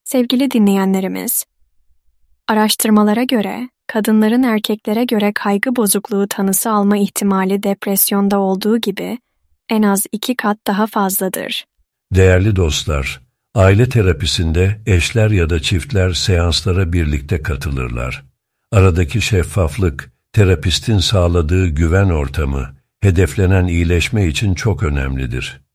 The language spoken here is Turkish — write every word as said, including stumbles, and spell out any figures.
Sevgili dinleyenlerimiz, araştırmalara göre kadınların erkeklere göre kaygı bozukluğu tanısı alma ihtimali depresyonda olduğu gibi en az iki kat daha fazladır. Değerli dostlar, aile terapisinde eşler ya da çiftler seanslara birlikte katılırlar. Aradaki şeffaflık, terapistin sağladığı güven ortamı, hedeflenen iyileşme için çok önemlidir.